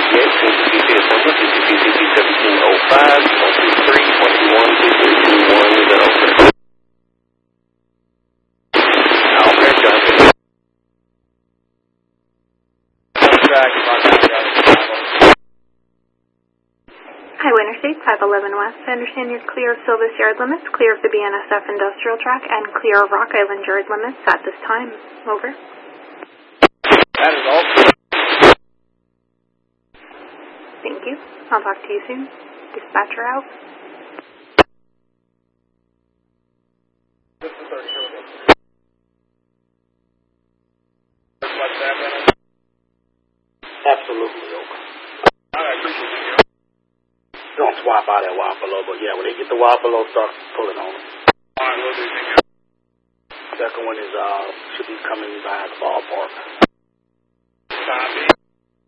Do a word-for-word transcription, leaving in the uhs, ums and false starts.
Yes, G P C appointment, G P C seventeen oh five, one two three, one one two three two one zero. Alfred Johnson. Highway Interstate five eleven West. I understand you're clear of Silvis yard limits, clear of the B N S F industrial track, and clear of Rock Island yard limits at this time. Over. That is all. Thank you. I'll talk to you soon. Dispatcher out. Absolutely over. All right, appreciate you. Don't swap out that Wapello, but yeah, when they get the Wapello, start pulling on them. All right, we'll do it. Second one is, uh, should be coming by the ballpark. Copy.